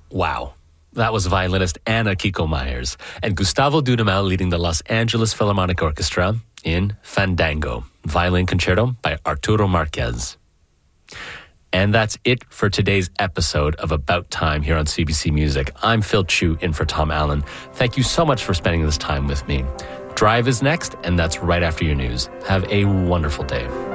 Wow. That was violinist Anna Kiko Myers and Gustavo Dudamel leading the Los Angeles Philharmonic Orchestra in Fandango, violin concerto by Arturo Marquez. And that's it for today's episode of About Time here on CBC Music. I'm Phil Chu in for Tom Allen. Thank you so much for spending this time with me. Drive is next, and that's right after your news. Have a wonderful day.